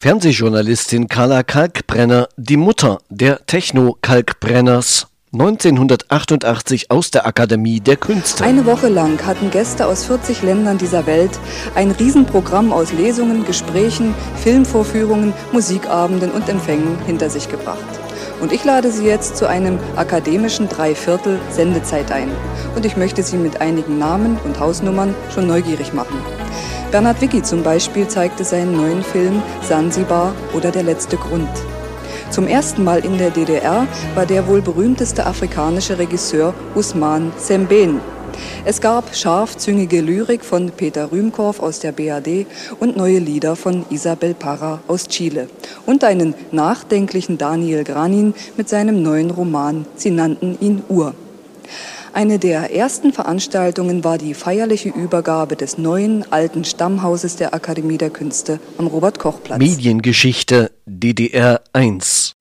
Fernsehjournalistin Carla Kalkbrenner, die Mutter der Techno-Kalkbrenners. 1988 aus der Akademie der Künste. Eine Woche lang hatten Gäste aus 40 Ländern dieser Welt ein Riesenprogramm aus Lesungen, Gesprächen, Filmvorführungen, Musikabenden und Empfängen hinter sich gebracht. Und ich lade Sie jetzt zu einem akademischen Dreiviertel Sendezeit ein. Und ich möchte Sie mit einigen Namen und Hausnummern schon neugierig machen. Bernhard Wicki zum Beispiel zeigte seinen neuen Film Sansibar oder Der letzte Grund. Zum ersten Mal in der DDR war der wohl berühmteste afrikanische Regisseur Ousmane Sembène. Es gab scharfzüngige Lyrik von Peter Rühmkorff aus der BRD und neue Lieder von Isabel Parra aus Chile. Und einen nachdenklichen Daniel Granin mit seinem neuen Roman Sie nannten ihn Ur. Eine der ersten Veranstaltungen war die feierliche Übergabe des neuen, alten Stammhauses der Akademie der Künste am Robert-Koch-Platz. Mediengeschichte DDR 1